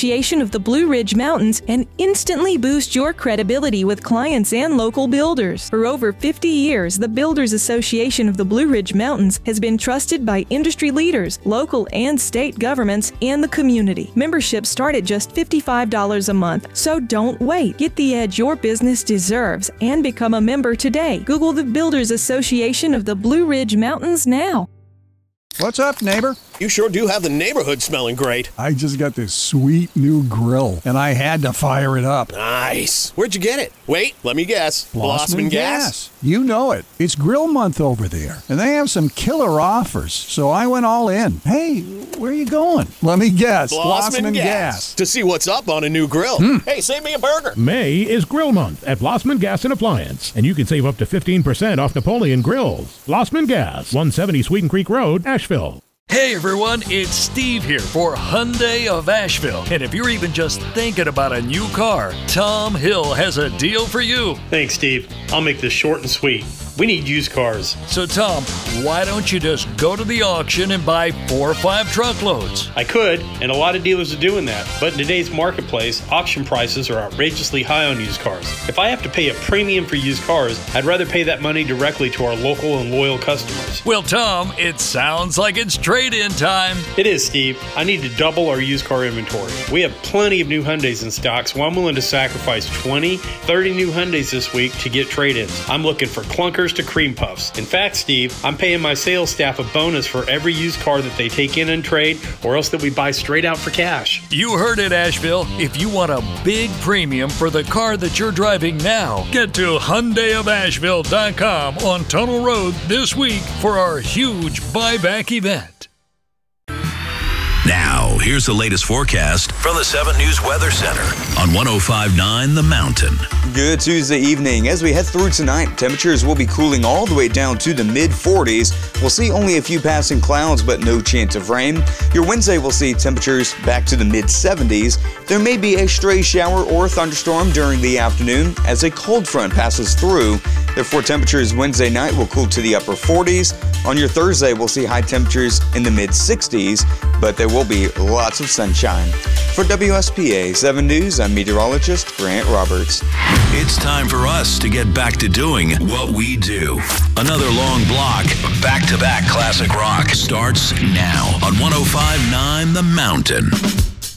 Association of the Blue Ridge Mountains and instantly boost your credibility with clients and local builders. For over 50 years, the Builders Association of the Blue Ridge Mountains has been trusted by industry leaders, local and state governments, and the community. Memberships start at just $55 a month, so don't wait. Get the edge your business deserves and become a member today. Google the Builders Association of the Blue Ridge Mountains now. What's up, neighbor? You sure do have the neighborhood smelling great. I just got this sweet new grill, and I had to fire it up. Nice. Where'd you get it? Wait, let me guess. Blossman Gas? You know it. It's grill month over there, and they have some killer offers, so I went all in. Hey, where are you going? Let me guess. Blossman Gas. To see what's up on a new grill. Hey, save me a burger. May is Grill Month at Blossman Gas and Appliance, and you can save up to 15% off Napoleon grills. Blossman Gas, 170 Sweeten Creek Road, Asheville. Hey everyone, it's Steve here for Hyundai of Asheville. And if you're even just thinking about a new car, Tom Hill has a deal for you. Thanks, Steve. I'll make this short and sweet. We need used cars. So Tom, why don't you just go to the auction and buy 4 or 5 truckloads? I could, and a lot of dealers are doing that. But in today's marketplace, auction prices are outrageously high on used cars. If I have to pay a premium for used cars, I'd rather pay that money directly to our local and loyal customers. Well, Tom, it sounds like it's trade-in time. It is, Steve. I need to double our used car inventory. We have plenty of new Hyundais in stock, so I'm willing to sacrifice 20, 30 new Hyundais this week to get trade-ins. I'm looking for clunkers to cream puffs. In fact, Steve, I'm paying my sales staff a bonus for every used car that they take in and trade, or else that we buy straight out for cash. You heard it, Asheville. If you want a big premium for the car that you're driving now, get to HyundaiofAsheville.com on Tunnel Road this week for our huge buyback event. Now, here's the latest forecast from the 7 News Weather Center on 105.9 The Mountain. Good Tuesday evening. As we head through tonight, temperatures will be cooling all the way down to the mid-40s. We'll see only a few passing clouds, but no chance of rain. Your Wednesday will see temperatures back to the mid-70s. There may be a stray shower or thunderstorm during the afternoon as a cold front passes through. Therefore, temperatures Wednesday night will cool to the upper 40s. On your Thursday, we'll see high temperatures in the mid-60s, but there will be lots of sunshine. For WSPA 7 News, I'm meteorologist Grant Roberts. It's time for us to get back to doing what we do. Another long block of back-to-back classic rock starts now on 105.9 The Mountain.